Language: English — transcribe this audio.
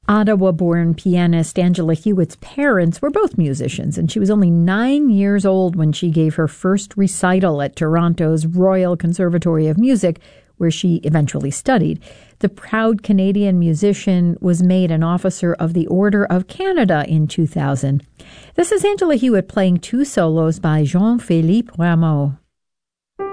Ottawa-born pianist Angela Hewitt's parents were both musicians, and she was only 9 years old when she gave her first recital at Toronto's Royal Conservatory of Music, where she eventually studied. The proud Canadian musician was made an Officer of the Order of Canada in 2000. This is Angela Hewitt playing two solos by Jean-Philippe Rameau.